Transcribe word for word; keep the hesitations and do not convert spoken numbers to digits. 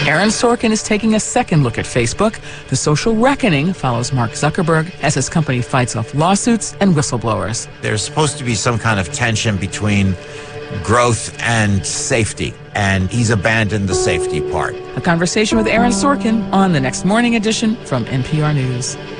Aaron Sorkin is taking a second look at Facebook. The social reckoning follows Mark Zuckerberg as his company fights off lawsuits and whistleblowers. There's supposed to be some kind of tension between growth and safety, and he's abandoned the safety part. A conversation with Aaron Sorkin on the next morning edition from N P R News.